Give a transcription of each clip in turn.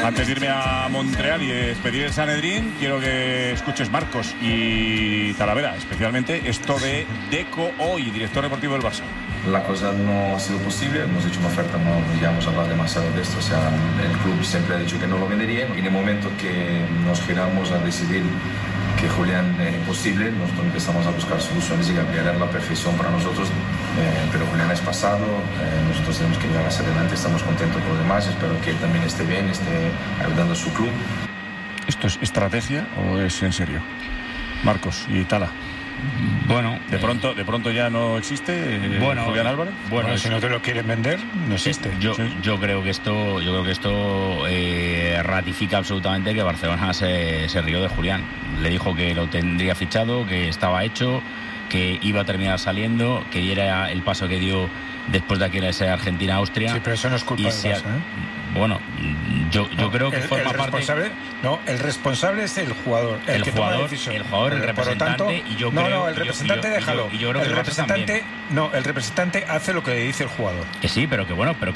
Antes de irme a Montreal y despedir el Sanedrín, quiero que escuches, Marcos y Talavera, especialmente esto de Deco hoy, director deportivo del Barça. La cosa no ha sido posible, hemos hecho una oferta, no ya hemos hablado demasiado de esto, o sea, el club siempre ha dicho que no lo vendería, y en el momento que nos giramos a decidir que Julián es imposible, nosotros empezamos a buscar soluciones y cambiar a la perfección para nosotros, pero Julián es pasado, nosotros tenemos que llegar hacia adelante, estamos contentos con los demás, espero que él también esté bien, esté ayudando a su club. ¿Esto es estrategia o es en serio? Marcos y Tala. Bueno, de pronto ya no existe Julián Álvarez. Bueno, si no te lo quieren vender, no existe. Yo creo que esto ratifica absolutamente que Barcelona se rió de Julián. Le dijo que lo tendría fichado, que estaba hecho, que iba a terminar saliendo, que era el paso que dio después de aquella Argentina-Austria. Sí, pero eso no es culpa del Barça, Bueno, yo creo que forma parte. No, el responsable es el jugador. El jugador, el representante. Y yo creo, el representante déjalo. El representante, el representante hace lo que le dice el jugador. Que sí, pero que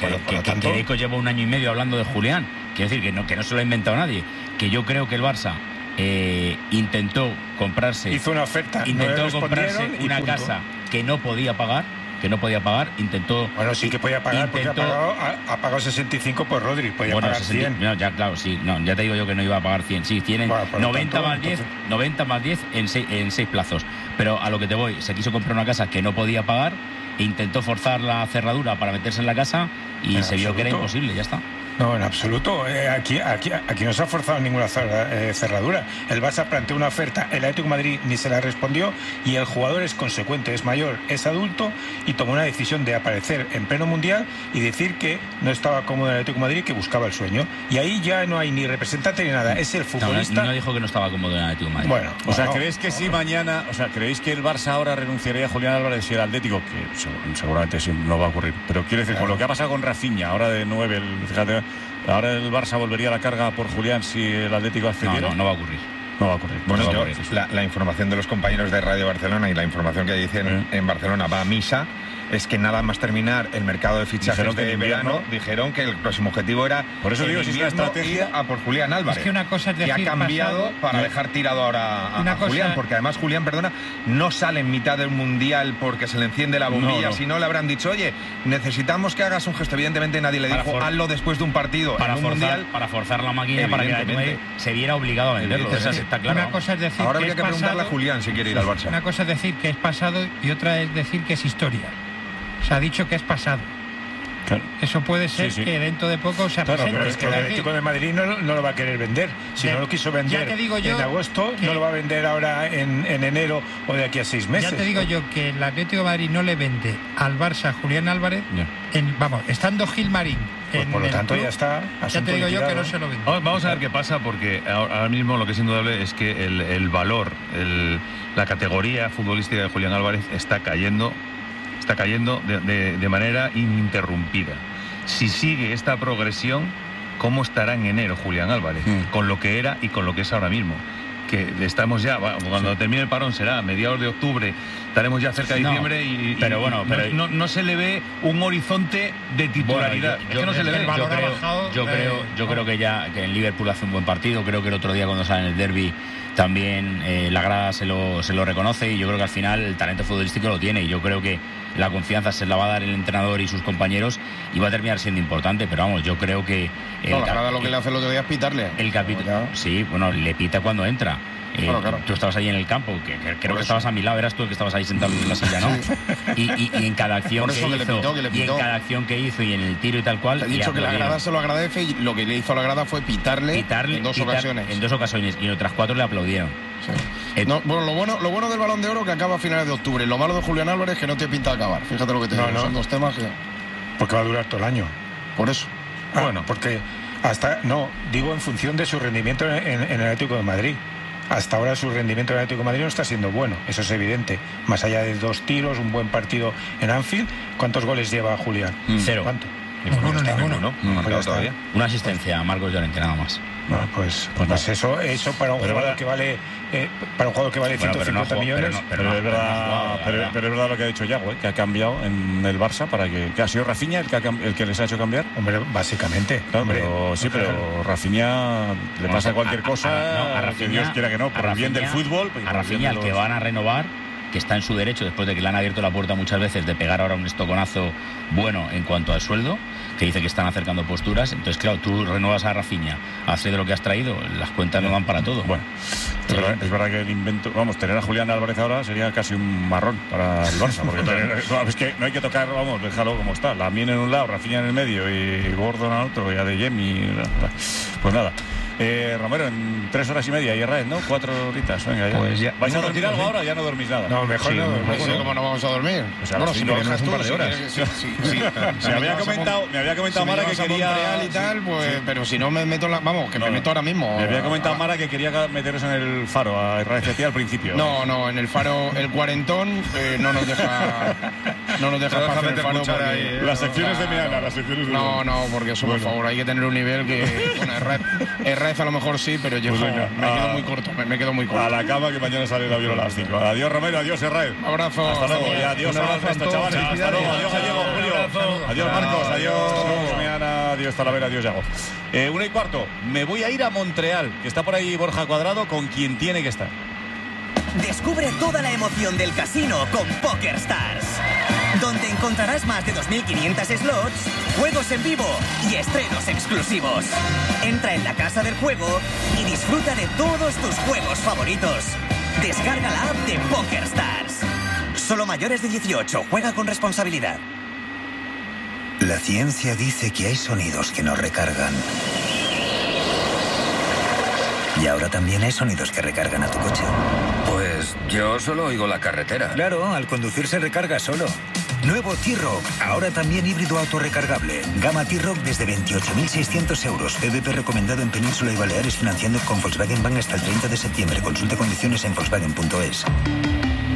Deco lleva un año y medio hablando de Julián. Quiere decir que no se lo ha inventado nadie. Que yo creo que el Barça intentó comprarse. Hizo una oferta. Intentó comprarse una casa que no podía pagar. Intentó... Bueno, sí que podía pagar, porque ha pagado 65 por Rodri, podía pagar 100. No, ya, claro, sí, no, ya te digo yo que no iba a pagar 100. Sí, tienen 90 más 10 en 6 plazos. Pero a lo que te voy, se quiso comprar una casa que no podía pagar, e intentó forzar la cerradura para meterse en la casa y se vio que era imposible, ya está. No, en absoluto. Aquí no se ha forzado ninguna cerradura. El Barça planteó una oferta, el Atlético de Madrid ni se la respondió, y el jugador es consecuente, es mayor, es adulto, y tomó una decisión de aparecer en pleno mundial y decir que no estaba cómodo en el Atlético de Madrid, que buscaba el sueño. Y ahí ya no hay ni representante ni nada, es el futbolista. No dijo que no estaba cómodo en el Atlético de Madrid. Bueno, ¿creéis que si mañana, creéis que el Barça ahora renunciaría a Julián Álvarez si el Atlético, que seguramente sí no va a ocurrir, pero quiero decir, con lo que ha pasado con Rafinha, ahora de 9, fíjate, ahora el Barça volvería a la carga por Julián si el Atlético accediera? No va a ocurrir. No va a ocurrir. Bueno, la información de los compañeros de Radio Barcelona y la información que dicen en Barcelona va a misa, es que nada más terminar el mercado de fichajes de verano, dijeron que el próximo objetivo era, por eso digo, si es una estrategia, a por Julián Álvarez. Es que una cosa es decir, que ha cambiado para dejar tirado ahora a Julián, porque además Julián, no sale en mitad del mundial porque se le enciende la bombilla, si no le habrán dicho, oye, necesitamos que hagas un gesto. Evidentemente nadie le dijo, hazlo después de un partido para en un mundial, para forzar la máquina, para que se viera obligado a venderlo. Eso está claro. Una cosa es decir ahora habría que preguntarle a Julián si quiere ir al Barça. Una cosa es decir que es pasado y otra es decir que es historia. Se ha dicho que es pasado. Claro. Eso puede ser que dentro de poco se presente. Pero es que el Atlético de Madrid no lo va a querer vender. Si no lo quiso vender en agosto, no lo va a vender ahora en enero o de aquí a 6 meses. Ya te digo yo que el Atlético de Madrid no le vende al Barça a Julián Álvarez, estando Gilmarín. Pues por lo tanto ya está. Ya te digo yo que no se lo vende. Vamos a ver qué pasa, porque ahora mismo lo que es indudable es que el valor, la categoría futbolística de Julián Álvarez está cayendo de manera ininterrumpida. Si sigue esta progresión, ¿cómo estará en enero Julián Álvarez? Con lo que era y con lo que es ahora mismo. Que estamos ya, cuando termine el parón será a mediados de octubre, estaremos ya cerca de diciembre, pero no se le ve un horizonte de titularidad. Yo creo que en Liverpool hace un buen partido. Creo que el otro día cuando sale en el derbi también la grada se lo reconoce, y yo creo que al final el talento futbolístico lo tiene, y yo creo que la confianza se la va a dar el entrenador y sus compañeros, y va a terminar siendo importante. Pero vamos, yo creo que la grada lo que le hace el otro día es pitarle el capítulo. Sí, le pita cuando entra. Claro. Tú estabas ahí en el campo, que creo que estabas a mi lado, eras tú el que estabas ahí sentado en la silla, ¿no? y en cada acción que hizo y en el tiro y tal cual. Te he dicho que la grada se lo agradece, y lo que le hizo a la grada fue pitarle en dos ocasiones. En 2 ocasiones, y en otras 4 le aplaudieron. Sí. Lo bueno del Balón de Oro que acaba a finales de octubre. Lo malo de Julián Álvarez es que no te pinta acabar. Fíjate lo que te digo. Son 2 temas que... Porque va a durar todo el año. Por eso. Porque digo en función de su rendimiento en el Atlético de Madrid. Hasta ahora su rendimiento en el Atlético de Madrid no está siendo bueno, eso es evidente. Más allá de 2 tiros, un buen partido en Anfield, ¿cuántos goles lleva Julián? 0. ¿Cuánto? Ninguno. No marcado todavía. Una asistencia a Marcos Llorente, nada más. Bueno, pues eso para un jugador que vale 150 millones. Pero es verdad lo que ha dicho Yago, que ha cambiado en el Barça para que ha sido Rafinha el que les ha hecho cambiar. Hombre, básicamente. Claro, pero Rafinha le pasa cualquier cosa, a Rafinha, que Dios quiera que no, por el bien del fútbol. A Rafinha, el que van a renovar, que está en su derecho después de que le han abierto la puerta muchas veces de pegar ahora un estoconazo bueno en cuanto al sueldo, que dice que están acercando posturas. Entonces, claro, tú renuevas a Rafinha, has traído lo que has traído, las cuentas no dan para todo. Bueno, sí. Es verdad que el invento, tener a Julián Álvarez ahora sería casi un marrón para el Barça, porque es que no hay que tocar, déjalo como está, Lamine en un lado, Rafinha en el medio y Gordon al otro y Adeyemi, pues nada. Romero, en 3 horas y media y Herrera, ¿no? 4 horitas, venga ya. Pues ya. ¿Vais a dormir algo ahora? Ya no dormís nada. No, mejor no. ¿Cómo no vamos a dormir? O sea, bueno, si no dejas un par de horas. Me había comentado Mara que quería Montreal y tal, pues, pero si no me meto me meto ahora mismo. Me había comentado Mara que quería meterse en el Faro a Herrera al principio. No, en el Faro el cuarentón no nos deja pasar el Faro porque, las secciones de Meana, No, porque eso, por favor, hay que tener un nivel que Herrera a lo mejor sí, pero yo me quedo muy corto. A la cama, que mañana sale el avión a las 5. Adiós Romero, adiós Herrera. Abrazo. Hasta luego. Y adiós a estos chavales. Hasta luego. Adiós Gallego, Julio. Adiós Marcos. Adiós Meana. Adiós Talavera. Adiós Yago. 1:15. Me voy a ir a Montreal, que está por ahí Borja Cuadrado, con quien tiene que estar. Descubre toda la emoción del casino con PokerStars, donde encontrarás más de 2.500 slots, juegos en vivo y estrenos exclusivos. Entra en la casa del juego y disfruta de todos tus juegos favoritos. Descarga la app de PokerStars. Solo mayores de 18. Juega con responsabilidad. La ciencia dice que hay sonidos que nos recargan. Y ahora también hay sonidos que recargan a tu coche. Pues yo solo oigo la carretera. Claro, al conducir se recarga solo. Nuevo T-Roc, ahora también híbrido autorrecargable. Gama T-Roc desde 28.600 euros. PVP recomendado en Península y Baleares, financiando con Volkswagen Bank hasta el 30 de septiembre. Consulte condiciones en Volkswagen.es.